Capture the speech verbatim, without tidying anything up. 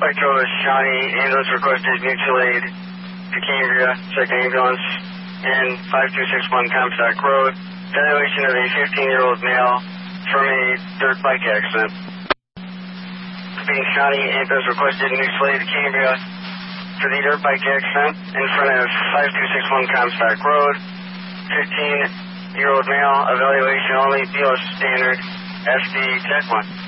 Petros, Shawnee, ambulance requested mutual aid to Cambria, second ambulance, and five two six one Comstock Road. Evaluation of a fifteen-year-old male from a dirt bike accident. Being Shawnee, ambulance requested mutual aid to Cambria for the dirt bike accident in front of five two six one Comstock Road. fifteen-year-old male, evaluation only, B O S standard, F D Tech one.